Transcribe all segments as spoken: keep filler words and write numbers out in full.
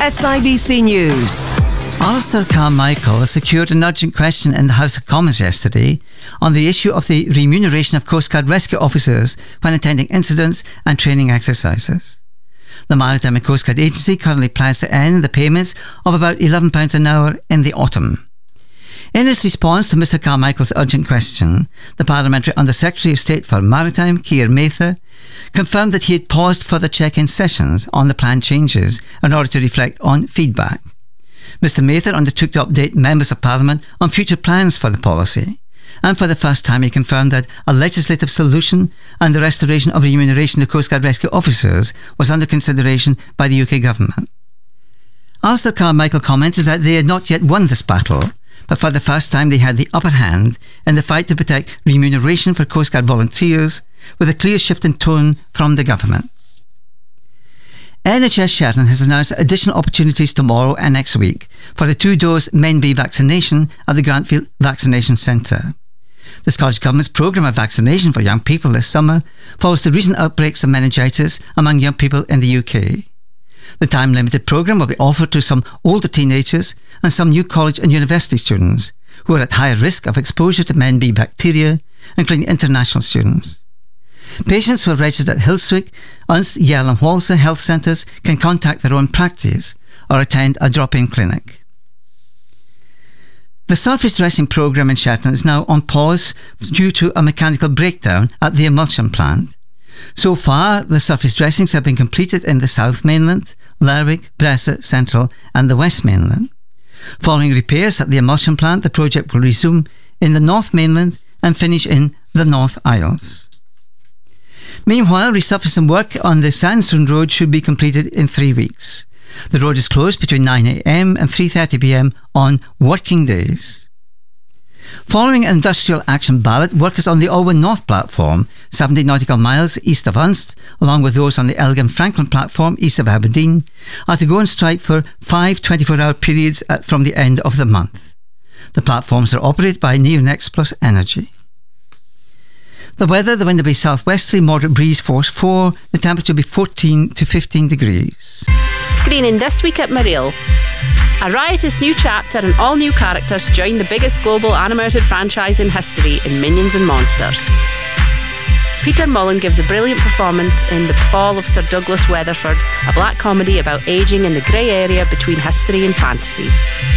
S I B C News. Alistair Carmichael has secured an urgent question in the House of Commons yesterday on the issue of the remuneration of Coast Guard rescue officers when attending incidents and training exercises. The Maritime and Coast Guard Agency currently plans to end the payments of about eleven pounds an hour in the autumn. In its response to Mr Carmichael's urgent question, the Parliamentary Under-Secretary of State for Maritime, Keir Mather, confirmed that he had paused further check-in sessions on the planned changes in order to reflect on feedback. Mr Mather undertook to update members of Parliament on future plans for the policy, and for the first time he confirmed that a legislative solution and the restoration of remuneration to Coast Guard rescue officers was under consideration by the U K Government. Alistair Carmichael commented that they had not yet won this battle, but for the first time they had the upper hand in the fight to protect remuneration for Coast Guard volunteers, with a clear shift in tone from the government. N H S Shetland has announced additional opportunities tomorrow and next week for the two-dose MenB vaccination at the Grantfield Vaccination Centre. The Scottish Government's programme of vaccination for young people this summer follows the recent outbreaks of meningitis among young people in the U K. The time-limited programme will be offered to some older teenagers and some new college and university students who are at higher risk of exposure to MenB bacteria, including international students. Patients who are registered at Hillswick, Unst, Yale and Walsall health centres can contact their own practice or attend a drop-in clinic. The surface dressing programme in Shetland is now on pause due to a mechanical breakdown at the emulsion plant. So far, the surface dressings have been completed in the South Mainland, Lerwick, Bressa, Central and the West Mainland. Following repairs at the emulsion plant, the project will resume in the North Mainland and finish in the North Isles. Meanwhile, resurfacing work on the Sandstone Road should be completed in three weeks. The road is closed between nine a m and three thirty p m on working days. Following an industrial action ballot, workers on the Alwyn North platform, seventy nautical miles east of Unst, along with those on the Elgin Franklin platform east of Aberdeen, are to go on strike for five twenty-four hour periods at, from the end of the month. The platforms are operated by Neonex Plus Energy. The weather, the wind will be southwesterly, moderate breeze, force four. The temperature will be fourteen to fifteen degrees. Screening this week at Mareel. A riotous new chapter and all new characters join the biggest global animated franchise in history in Minions and Monsters. Peter Mullen gives a brilliant performance in The Fall of Sir Douglas Weatherford, a black comedy about ageing in the grey area between history and fantasy.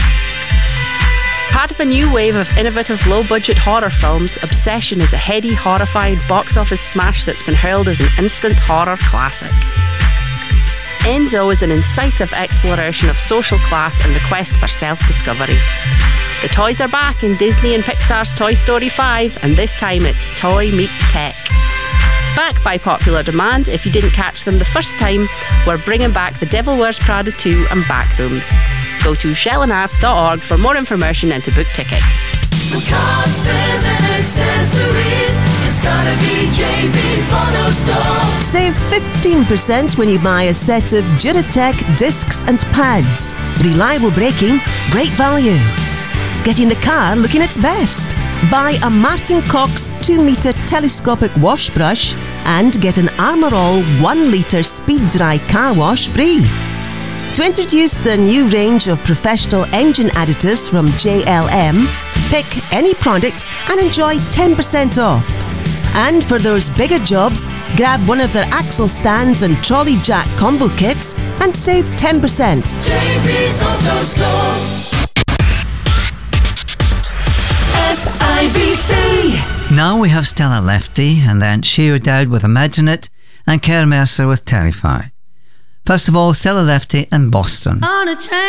Part of a new wave of innovative low-budget horror films, Obsession is a heady, horrifying box office smash that's been hailed as an instant horror classic. Enzo is an incisive exploration of social class and the quest for self-discovery. The toys are back in Disney and Pixar's Toy Story five, and this time it's Toy Meets Tech. Back by popular demand, if you didn't catch them the first time, we're bringing back The Devil Wears Prada two and Backrooms. Go to shell and arts dot org for more information and to book tickets. For cars, spares and accessories, it's gotta be J B's Auto Store. Save fifteen percent when you buy a set of Duratec discs and pads. Reliable braking, great value. Getting the car looking its best. Buy a Martin Cox two metre telescopic wash brush and get an Armour All one litre speed dry car wash free. To introduce the new range of professional engine additives from J L M, pick any product and enjoy ten percent off. And for those bigger jobs, grab one of their axle stands and trolley jack combo kits and save ten percent. J B's Auto Store. S I B C. Now we have Stella Lefty and then Shea O'Dowd with Imagine It and Kerr Mercer with Terrified. First of all, Stella Lefty and Boston. On a train.